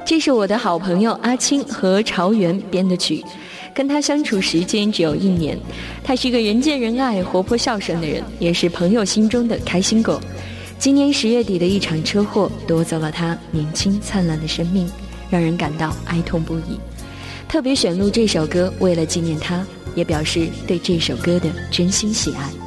这是我的好朋友阿青和朝元编的曲，跟他相处时间只有1年。他是一个人见人爱、活泼孝顺的人，也是朋友心中的开心果。今年10月底的一场车祸夺走了他年轻灿烂的生命，让人感到哀痛不已。特别选录这首歌，为了纪念他，也表示对这首歌的真心喜爱。